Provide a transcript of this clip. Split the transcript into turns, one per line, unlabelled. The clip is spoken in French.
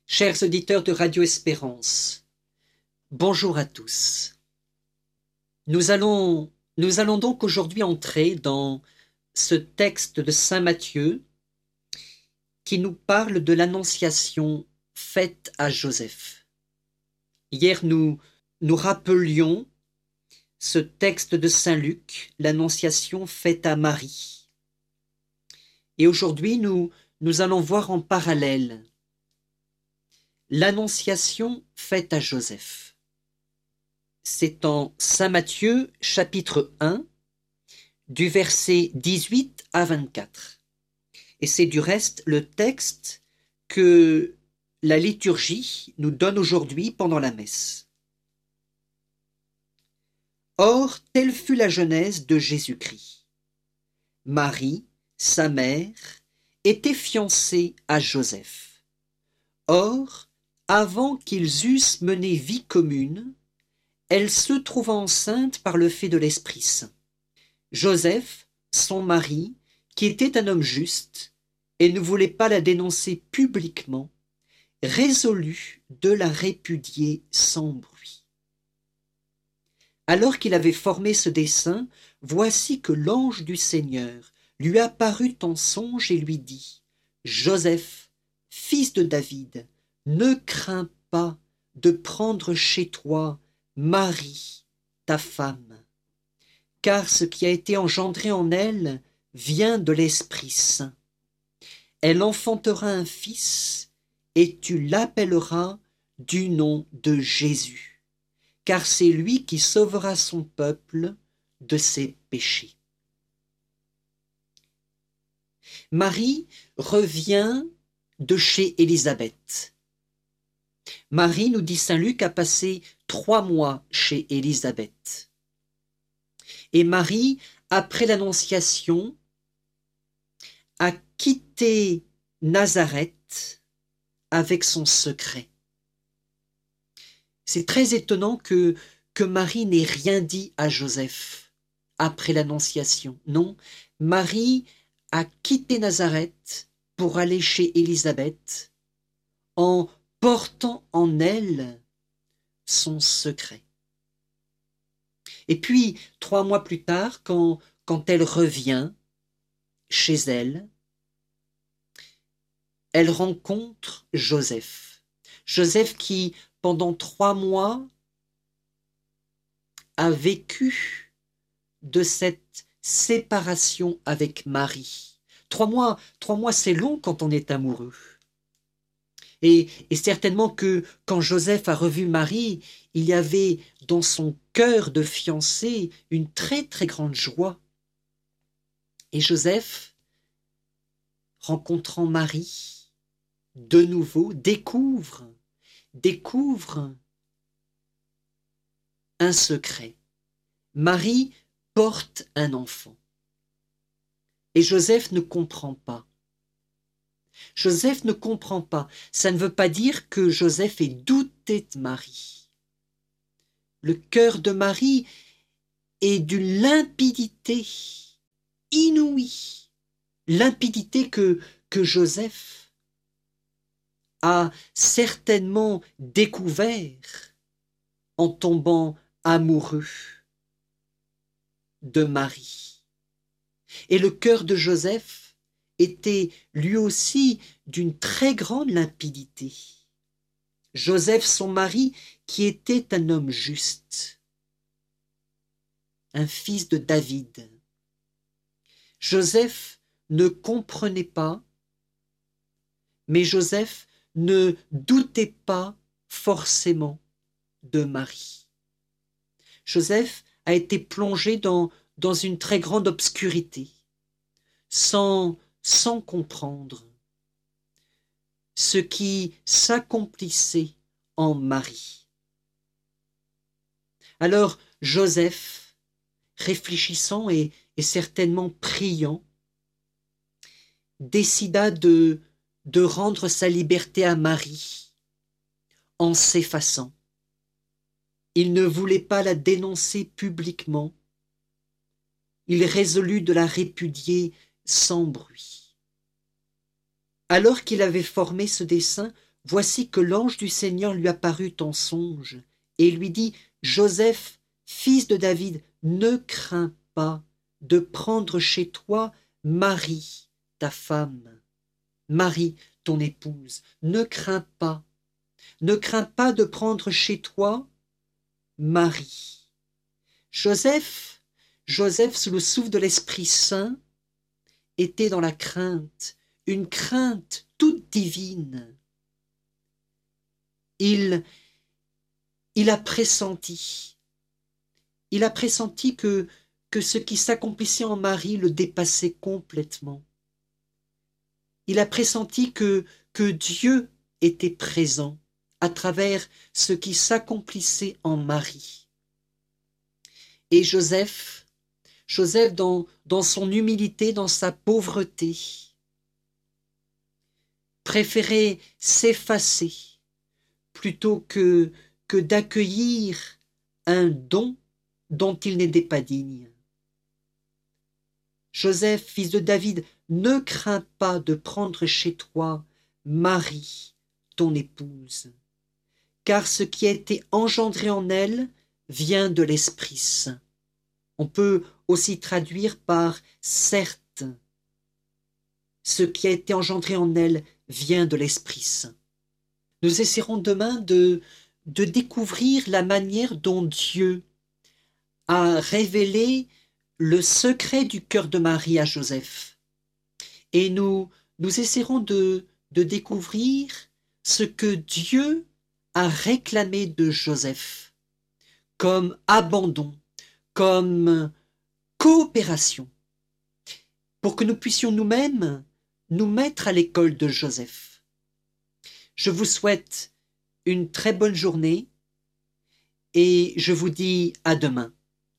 Chers auditeurs de Radio Espérance, bonjour à tous. Nous allons donc aujourd'hui entrer dans ce texte de saint Matthieu qui nous parle de l'annonciation faite à Joseph. Hier, nous rappelions ce texte de saint Luc, l'annonciation faite à Marie. Et aujourd'hui, nous allons voir en parallèle l'annonciation faite à Joseph. C'est en saint Matthieu, chapitre 1, du verset 18 à 24. Et c'est du reste le texte que la liturgie nous donne aujourd'hui pendant la messe. Or, telle fut la genèse de Jésus-Christ. Marie, sa mère, était fiancée à Joseph. Or, avant qu'ils eussent mené vie commune, elle se trouva enceinte par le fait de l'Esprit Saint. Joseph, son mari, qui était un homme juste et ne voulait pas la dénoncer publiquement, résolut de la répudier sans bruit. Alors qu'il avait formé ce dessein, voici que l'ange du Seigneur lui apparut en songe et lui dit : « Joseph, fils de David, ne crains pas de prendre chez toi Marie, ta femme, car ce qui a été engendré en elle vient de l'Esprit Saint. Elle enfantera un fils, et tu l'appelleras du nom de Jésus, car c'est lui qui sauvera son peuple de ses péchés. » Marie revient de chez Élisabeth. Marie, nous dit saint Luc, a passé 3 mois chez Élisabeth. Et Marie, après l'Annonciation, a quitté Nazareth avec son secret. C'est très étonnant que Marie n'ait rien dit à Joseph après l'Annonciation. Non, Marie a quitté Nazareth pour aller chez Élisabeth en portant en elle son secret. Et puis, 3 mois plus tard, quand elle revient chez elle, elle rencontre Joseph. Joseph qui, pendant 3 mois, a vécu de cette séparation avec Marie. 3 mois, c'est long quand on est amoureux. Et certainement que quand Joseph a revu Marie, il y avait dans son cœur de fiancé une très très grande joie. Et Joseph, rencontrant Marie, de nouveau découvre un secret. Marie porte un enfant. Et Joseph ne comprend pas. Joseph ne comprend pas. Ça ne veut pas dire que Joseph ait douté de Marie. Le cœur de Marie est d'une limpidité inouïe. Limpidité que Joseph a certainement découvert en tombant amoureux de Marie. Et le cœur de Joseph était lui aussi d'une très grande limpidité. Joseph, son mari, qui était un homme juste, un fils de David. Joseph ne comprenait pas, mais Joseph ne doutait pas forcément de Marie. Joseph a été plongé dans une très grande obscurité, sans comprendre ce qui s'accomplissait en Marie. Alors Joseph, réfléchissant et certainement priant, décida de rendre sa liberté à Marie en s'effaçant. Il ne voulait pas la dénoncer publiquement. Il résolut de la répudier sans bruit. Alors qu'il avait formé ce dessein, voici que l'ange du Seigneur lui apparut en songe et lui dit, Joseph, fils de David, ne crains pas de prendre chez toi Marie, ta femme, Marie, ton épouse. Ne crains pas de prendre chez toi Marie. Joseph, sous le souffle de l'Esprit Saint, était dans la crainte, une crainte toute divine. Il a pressenti que ce qui s'accomplissait en Marie le dépassait complètement. Il a pressenti que Dieu était présent à travers ce qui s'accomplissait en Marie. Et Joseph dans son humilité, dans sa pauvreté, préférait s'effacer plutôt que d'accueillir un don dont il n'était pas digne. Joseph, fils de David, ne crains pas de prendre chez toi Marie, ton épouse, car ce qui a été engendré en elle vient de l'Esprit Saint. On peut aussi traduire par « certes ». Ce qui a été engendré en elle vient de l'Esprit Saint. Nous essaierons demain de découvrir la manière dont Dieu a révélé le secret du cœur de Marie à Joseph. Et nous essaierons de découvrir ce que Dieu a réclamé de Joseph comme abandon, comme coopération, pour que nous puissions nous-mêmes nous mettre à l'école de Joseph. Je vous souhaite une très bonne journée et je vous dis à demain.